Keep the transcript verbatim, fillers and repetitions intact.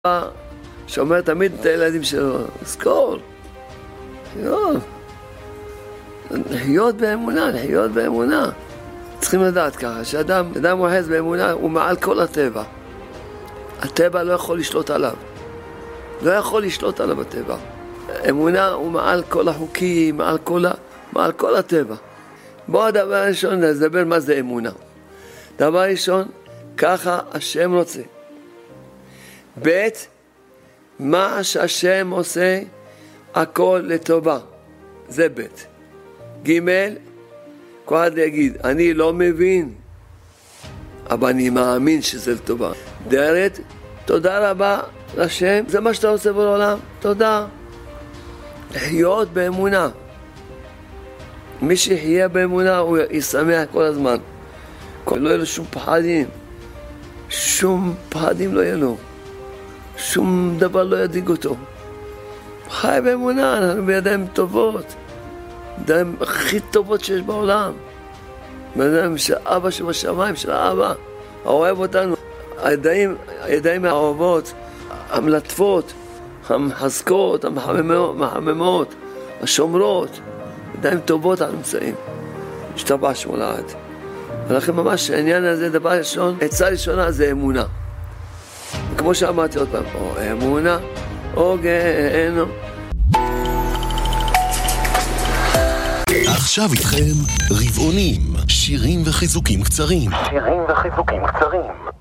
שאומר תמיד את הילדים שלו, זכור, לחיות באמונה, לחיות באמונה. צריכים לדעת ככה, שאדם, אדם אוחז באמונה, הוא מעל כל הטבע. הטבע לא יכול לשלוט עליו. לא יכול לשלוט עליו הטבע. אמונה הוא מעל כל החוקים, מעל כל, ה... מעל כל הטבע. בואו הדבר הראשון, נדבר מה זה אמונה. דבר ראשון, ככה השם רוצה. ב' מה שהשם עושה, הכל לטובה. זה ב' ג' כל אחד יגיד, אני לא מבין, אבל אני מאמין שזה לטובה. ד' תודה רבה לשם, זה מה שאתה עושה בעולם, תודה. לחיות באמונה. מי שיחיה באמונה הוא ישמח כל הזמן. לא יהיה לו שום פחדים. שום פחדים לא יהיה לו. שום דבר לא ידיג אותו. חי באמונה, אנחנו בידיים טובות. בידיים הכי טובות שיש בעולם. בידיים של אבא שבשמיים, של האבא. האוהב אותנו. הידיים, הידיים האוהבות, המלטפות, המחזקות, המחממות, השומרות. ידיים טובות אנחנו נמצאים. השתבח שמו לעד. ולכן ממש העניין הזה, דבר ראשון, עצה ראשונה זה אמונה. כמו שאמרתי עוד פעם, או אמונה, או גיהנום. עכשיו איתכם רבעונים, שירים וחיזוקים קצרים. שירים וחיזוקים קצרים.